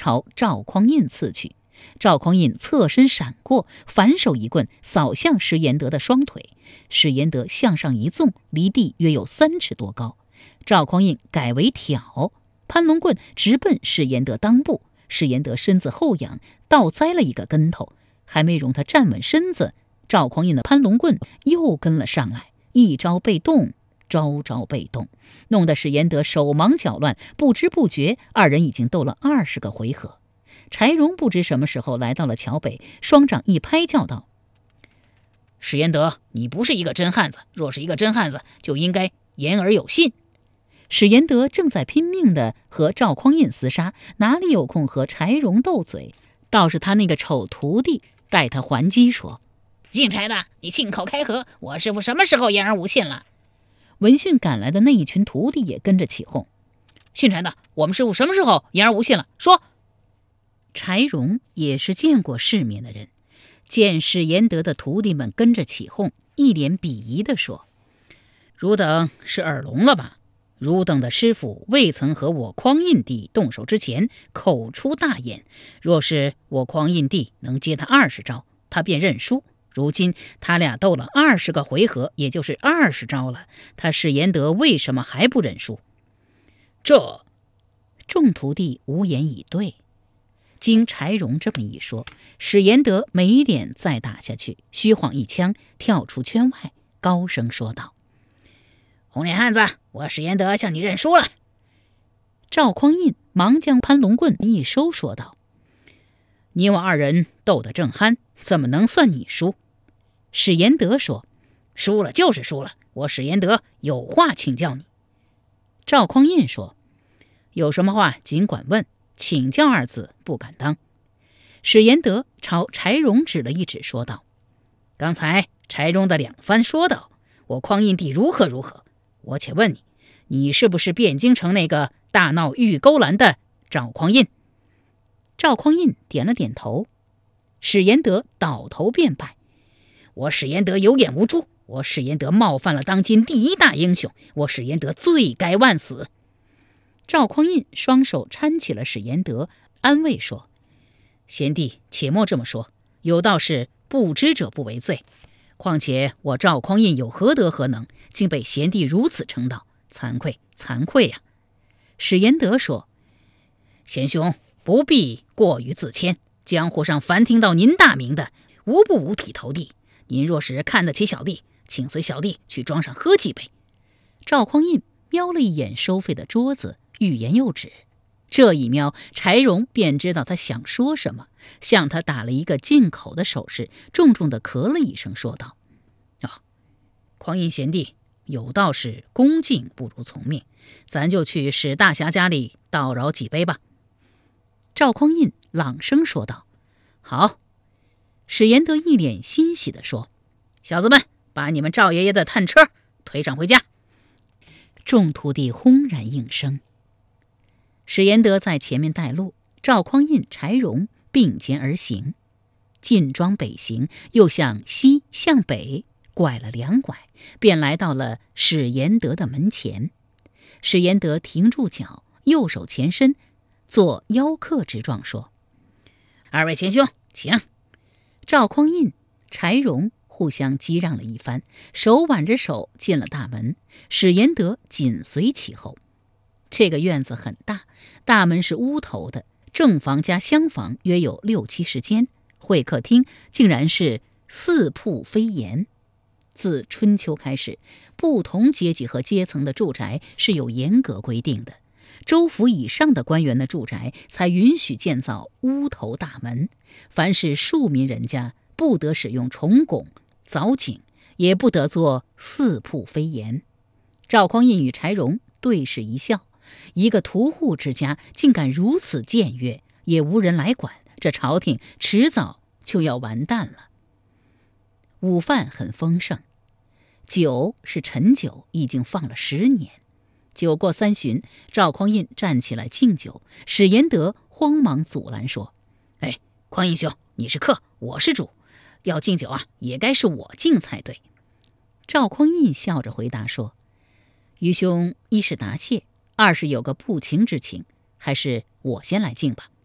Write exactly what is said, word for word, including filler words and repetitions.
朝赵匡胤刺去。赵匡胤侧身闪过，反手一棍扫向石延德的双腿，石延德向上一纵，离地约有三尺多高。赵匡胤改为挑，攀龙棍直奔石延德裆部，石延德身子后仰，倒栽了一个跟头，还没容他站稳身子，赵匡胤的攀龙棍又跟了上来，一招被动，招招被动，弄得石延德手忙脚乱，不知不觉二人已经斗了二十个回合。柴荣不知什么时候来到了桥北，双掌一拍，叫道：“石延德，你不是一个真汉子，若是一个真汉子，就应该言而有信。”史延德正在拼命地和赵匡胤厮杀，哪里有空和柴荣斗嘴？倒是他那个丑徒弟待他还击，说：“姓柴的，你信口开河，我师傅什么时候言而无信了？”闻讯赶来的那一群徒弟也跟着起哄：“姓柴的，我们师傅什么时候言而无信了？说！”柴荣也是见过世面的人，见史延德的徒弟们跟着起哄，一脸鄙夷地说：“汝等是耳聋了吧？汝等的师傅未曾和我匡胤帝动手之前口出大言，若是我匡胤帝能接他二十招，他便认输。如今他俩斗了二十个回合，也就是二十招了，他史延德为什么还不认输？”这众徒弟无言以对。经柴荣这么一说，史延德没脸再打下去，虚晃一枪跳出圈外，高声说道：“红脸汉子，我史延德向你认输了。”赵匡胤忙将攀龙棍一收，说道：“你我二人斗得正酣，怎么能算你输？”史延德说：“输了就是输了，我史延德有话请教你。”赵匡胤说：“有什么话尽管问，请教二字不敢当。”史延德朝柴荣指了一指，说道：“刚才柴荣的两番说道，我匡胤帝如何如何，我且问你，你是不是汴京城那个大闹玉钩栏的赵匡胤？”赵匡胤点了点头。史延德倒头便拜：“我史延德有眼无珠，我史延德冒犯了当今第一大英雄，我史延德罪该万死。”赵匡胤双手搀起了史延德，安慰说：“贤弟且莫这么说，有道是不知者不为罪。况且我赵匡胤有何德何能，竟被贤弟如此称道，惭愧惭愧呀！”史延德说：“贤兄不必过于自谦，江湖上凡听到您大名的，无不五体投地。您若是看得起小弟，请随小弟去庄上喝几杯。”赵匡胤瞄了一眼收费的桌子，欲言又止。这一瞄，柴荣便知道他想说什么，向他打了一个进口的手势，重重地咳了一声，说道：“啊，匡胤贤弟，有道是恭敬不如从命，咱就去史大侠家里叨扰几杯吧。”赵匡胤朗声说道：“好。”史延德一脸欣喜地说：“小子们，把你们赵爷爷的探车推上回家。”众徒弟轰然应声。史延德在前面带路，赵匡胤、柴荣并肩而行。进庄北行，又向西向北拐了两拐，便来到了史延德的门前。史延德停住脚，右手前伸，做邀客之状，说：“二位贤兄，请。”赵匡胤、柴荣互相击让了一番，手挽着手进了大门，史延德紧随其后。这个院子很大，大门是屋头的，正房加厢房约有六七十间，会客厅竟然是四铺飞檐。自春秋开始，不同阶级和阶层的住宅是有严格规定的，州府以上的官员的住宅才允许建造屋头大门，凡是庶民人家不得使用重拱、藻井，也不得做四铺飞檐。赵匡胤与柴荣对视一笑，一个屠户之家竟敢如此僭越，也无人来管，这朝廷迟早就要完蛋了。午饭很丰盛，酒是陈酒，已经放了十年。酒过三巡，赵匡胤站起来敬酒，史延德慌忙阻拦说：“哎，匡胤兄，你是客，我是主，要敬酒啊，也该是我敬才对。”赵匡胤笑着回答说：“愚兄一是答谢，二是有个不情之请，还是我先来敬吧。”